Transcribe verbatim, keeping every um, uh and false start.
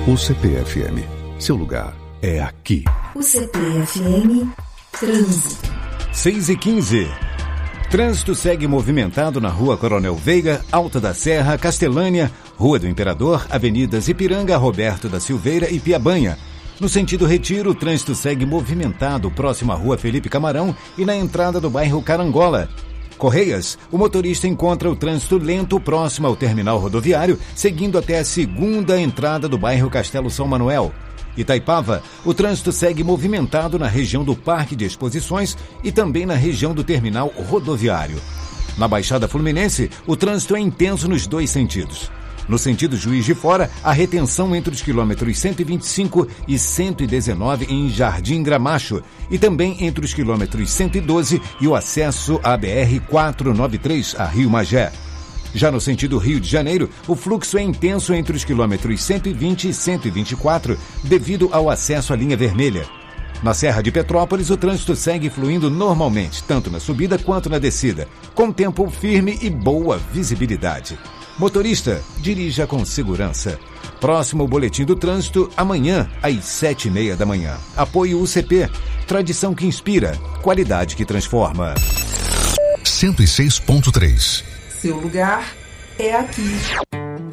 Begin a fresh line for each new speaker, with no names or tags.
U C P F M. Seu lugar é aqui.
U C P F M Trânsito.
seis e quinze. Trânsito segue movimentado na Rua Coronel Veiga, Alta da Serra, Castelânia, Rua do Imperador, Avenidas Ipiranga, Roberto da Silveira e Piabanha. No sentido Retiro, o trânsito segue movimentado próximo à Rua Felipe Camarão e na entrada do bairro Carangola. Correias, o motorista encontra o trânsito lento próximo ao terminal rodoviário, seguindo até a segunda entrada do bairro Castelo São Manuel. Itaipava, o trânsito segue movimentado na região do Parque de Exposições e também na região do terminal rodoviário. Na Baixada Fluminense, o trânsito é intenso nos dois sentidos. No sentido Juiz de Fora, a retenção entre os quilômetros cento e vinte e cinco e cento e dezenove em Jardim Gramacho e também entre os quilômetros cento e doze e o acesso à B R quatrocentos e noventa e três, a Rio Magé. Já no sentido Rio de Janeiro, o fluxo é intenso entre os quilômetros cento e vinte e cento e vinte e quatro devido ao acesso à linha vermelha. Na Serra de Petrópolis, o trânsito segue fluindo normalmente, tanto na subida quanto na descida, com tempo firme e boa visibilidade. Motorista, dirija com segurança. Próximo boletim do trânsito, amanhã, às sete e meia da manhã. Apoio U C P. Tradição que inspira. Qualidade que transforma.
cento e seis ponto três.
Seu lugar é aqui.